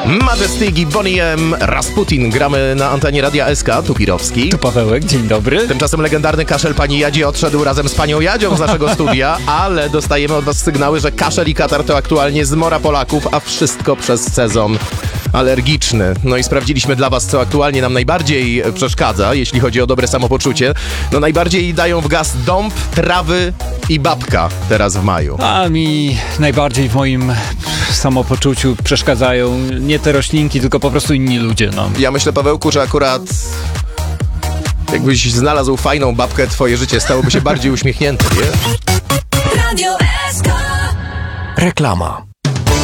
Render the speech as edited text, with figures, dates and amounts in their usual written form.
Majestic i Bonnie M, Rasputin. Gramy na antenie Radia SK, tu Pirowski. Tu Pawełek, dzień dobry. Tymczasem legendarny kaszel pani Jadzie odszedł razem z panią Jadzią z naszego studia, ale dostajemy od was sygnały, że kaszel i katar to aktualnie zmora Polaków, a wszystko przez sezon alergiczny. No i sprawdziliśmy dla was, co aktualnie nam najbardziej przeszkadza, jeśli chodzi o dobre samopoczucie. No najbardziej dają w gaz dąb, trawy i babka teraz w maju. A mi najbardziej w moim samopoczuciu przeszkadzają nie te roślinki, tylko po prostu inni ludzie, no. Ja myślę, Pawełku, że akurat jakbyś znalazł fajną babkę, twoje życie stałoby się bardziej uśmiechnięte, wiesz? Radio SK. Reklama.